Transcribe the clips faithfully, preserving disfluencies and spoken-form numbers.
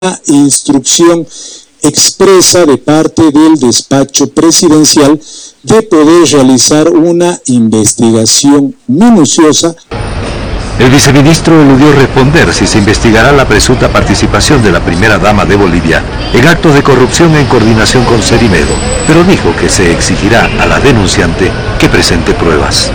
instrucción expresa de parte del despacho presidencial de poder realizar una investigación minuciosa. El viceministro eludió responder si se investigará la presunta participación de la primera dama de Bolivia en actos de corrupción en coordinación con Cerimedo, pero dijo que se exigirá a la denunciante que presente pruebas.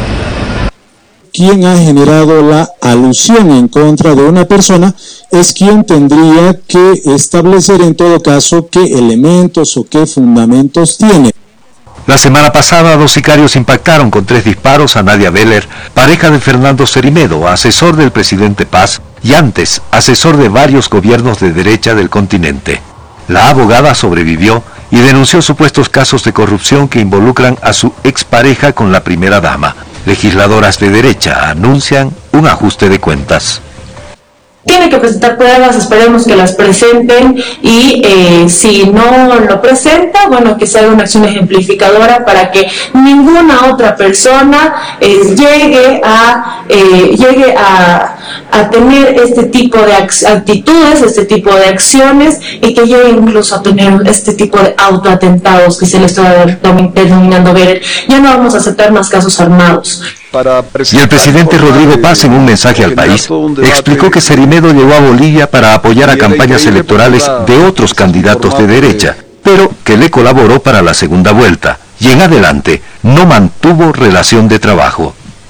Quien ha generado la alusión en contra de una persona es quien tendría que establecer en todo caso qué elementos o qué fundamentos tiene. La semana pasada, dos sicarios impactaron con tres disparos a Nadia Beller, pareja de Fernando Cerimedo, asesor del presidente Paz y antes asesor de varios gobiernos de derecha del continente. La abogada sobrevivió y denunció supuestos casos de corrupción que involucran a su expareja con la primera dama. Legisladoras de derecha anuncian un ajuste de cuentas. Tiene que presentar pruebas, esperemos que las presenten y eh, si no lo presenta, bueno, que se haga una acción ejemplificadora para que ninguna otra persona eh, llegue a eh, llegue a, a tener este tipo de actitudes, este tipo de acciones y que llegue incluso a tener este tipo de autoatentados que se le está denominando ver. Ya no vamos a aceptar más casos armados. Y el presidente Rodrigo Paz, en un mensaje al país, explicó que Cerimedo llegó a Bolivia para apoyar a campañas electorales de otros candidatos de derecha, pero que le colaboró para la segunda vuelta, y en adelante no mantuvo relación de trabajo.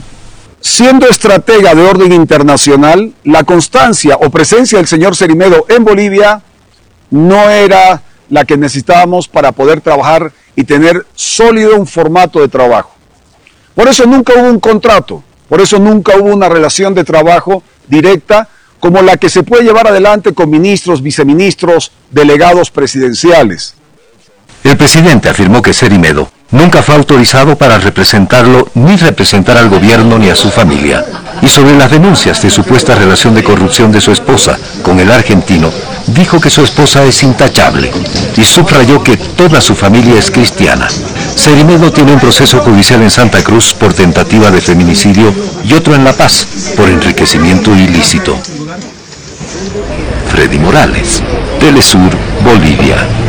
Siendo estratega de orden internacional, la constancia o presencia del señor Cerimedo en Bolivia no era la que necesitábamos para poder trabajar y tener sólido un formato de trabajo. Por eso nunca hubo un contrato, por eso nunca hubo una relación de trabajo directa como la que se puede llevar adelante con ministros, viceministros, delegados presidenciales. El presidente afirmó que Cerimedo nunca fue autorizado para representarlo ni representar al gobierno ni a su familia. Y sobre las denuncias de supuesta relación de corrupción de su esposa con el argentino, dijo que su esposa es intachable y subrayó que toda su familia es cristiana. Cerimedo tiene un proceso judicial en Santa Cruz por tentativa de feminicidio y otro en La Paz por enriquecimiento ilícito. Freddy Morales, Telesur, Bolivia.